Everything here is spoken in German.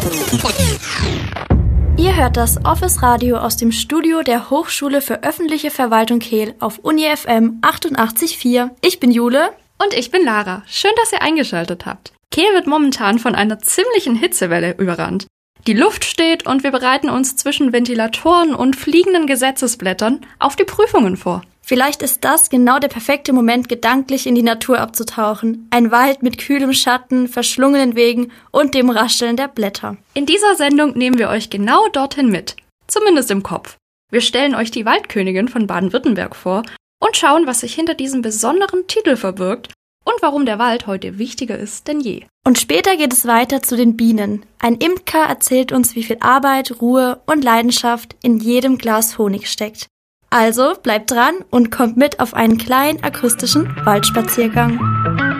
Ihr hört das Office Radio aus dem Studio der Hochschule für öffentliche Verwaltung Kehl auf Uni FM 88.4. Ich bin Jule. Und ich bin Lara. Schön, dass ihr eingeschaltet habt. Kehl wird momentan von einer ziemlichen Hitzewelle überrannt. Die Luft steht und wir bereiten uns zwischen Ventilatoren und fliegenden Gesetzesblättern auf die Prüfungen vor. Vielleicht ist das genau der perfekte Moment, gedanklich in die Natur abzutauchen. Ein Wald mit kühlem Schatten, verschlungenen Wegen und dem Rascheln der Blätter. In dieser Sendung nehmen wir euch genau dorthin mit. Zumindest im Kopf. Wir stellen euch die Waldkönigin von Baden-Württemberg vor und schauen, was sich hinter diesem besonderen Titel verbirgt und warum der Wald heute wichtiger ist denn je. Und später geht es weiter zu den Bienen. Ein Imker erzählt uns, wie viel Arbeit, Ruhe und Leidenschaft in jedem Glas Honig steckt. Also bleibt dran und kommt mit auf einen kleinen akustischen Waldspaziergang.